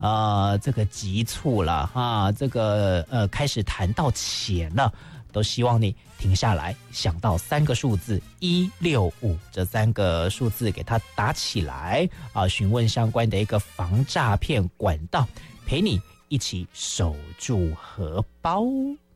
这个急促了哈，这个开始谈到钱了，都希望你停下来，想到3个数字165这3个数字给它打起来啊，询问相关的一个防诈骗管道，陪你一起守住荷包。